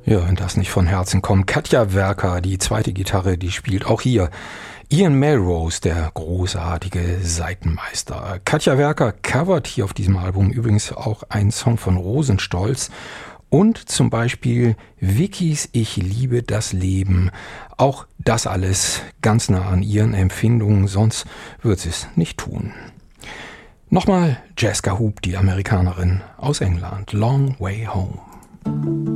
Ja, wenn das nicht von Herzen kommt. Katja Werker, die zweite Gitarre, die spielt auch hier. Ian Melrose, der großartige Saitenmeister. Katja Werker covert hier auf diesem Album übrigens auch einen Song von Rosenstolz und zum Beispiel Vickys Ich liebe das Leben. Auch das alles ganz nah an ihren Empfindungen, sonst wird sie es nicht tun. Nochmal Jessica Hoop, die Amerikanerin aus England. Long Way Home.